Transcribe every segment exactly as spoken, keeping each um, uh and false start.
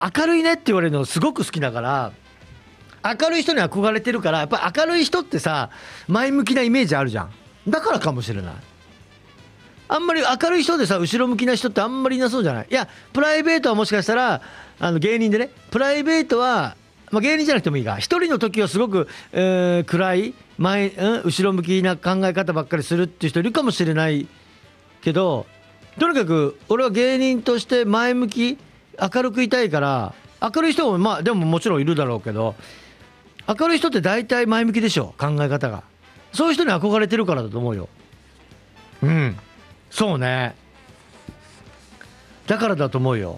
明るいねって言われるのすごく好きだから、明るい人に憧れてるから、やっぱり明るい人ってさ前向きなイメージあるじゃん。だからかもしれない。あんまり明るい人でさ後ろ向きな人ってあんまりいなそうじゃない。いやプライベートはもしかしたらあの芸人でね、プライベートは、まあ、芸人じゃなくてもいいが、一人の時はすごく、えー、暗い前、うん、後ろ向きな考え方ばっかりするっていう人いるかもしれないけど、とにかく俺は芸人として前向き明るくいたいから、明るい人もまあでももちろんいるだろうけど、明るい人って大体前向きでしょ、考え方が。そういう人に憧れてるからだと思うよ。うん、そうね、だからだと思うよ。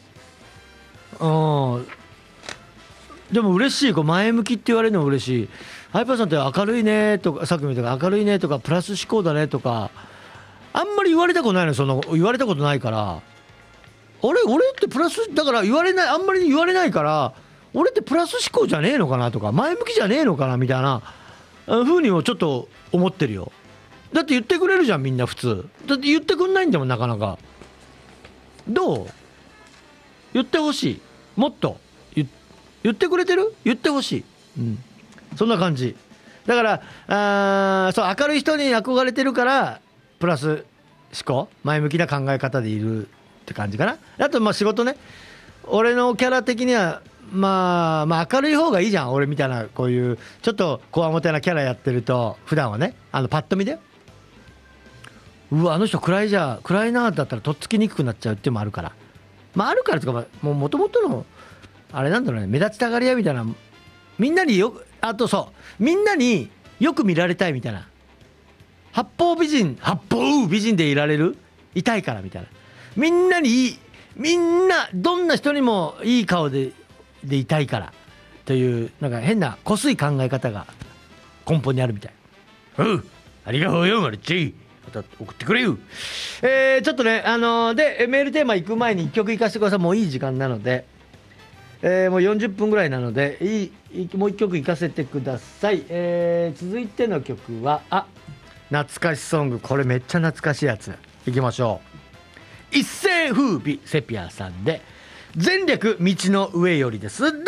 うん、でも嬉しい、こう前向きって言われるのも嬉しい。ハイパーさんって明るいねとか、さっきも言った明るいねとかプラス思考だねとかあんまり言われたことないの。その言われたことないから、俺俺ってプラスだから言われない、あんまり言われないから、俺ってプラス思考じゃねえのかなとか前向きじゃねえのかなみたいな風にもちょっと思ってるよ。だって言ってくれるじゃんみんな普通。だって言ってくんないんだもんなかなか。どう？言ってほしい。もっと言、言ってくれてる？言ってほしい、うん、そんな感じだから。あそう明るい人に憧れてるからプラス思考前向きな考え方でいるって感じかな。あとまあ仕事ね、俺のキャラ的にはまあまあ明るい方がいいじゃん。俺みたいなこういうちょっとこわもてなキャラやってると普段はね、あのパッと見でうわあの人暗いじゃ暗いなだったらとっつきにくくなっちゃうっていうのもあるから、まああるからとかもう元々のあれなんだろうね、目立ちたがり屋みたいな、みんなによく、あとそうみんなによく見られたいみたいな、八方美人八方美人でいられる、いたいからみたいな、みんなにいい、みんなどんな人にもいい顔ででいたいからというなんか変なこすい考え方が根本にあるみたい。うんありがとうよマルチ、また送ってくれよ。えー、ちょっとねあのー、でメールテーマ行く前にいっきょく行かせてください。もういい時間なので、えー、もうよんじゅっぷんぐらいなのでいいもういっきょく行かせてください。えー、続いての曲はあ懐かしソング、これめっちゃ懐かしいやついきましょう。一世風靡セピアさんで前略道の上よりです。どうぞ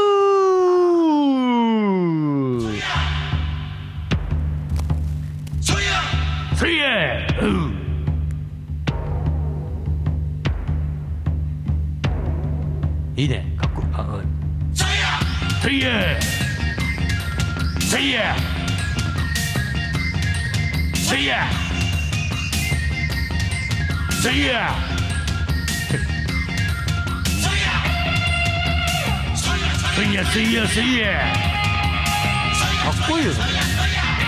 ー。そいやいいね、かっこいい。あそいやそいやそいやそいやそいやそいやそいやかっこいいよそれ。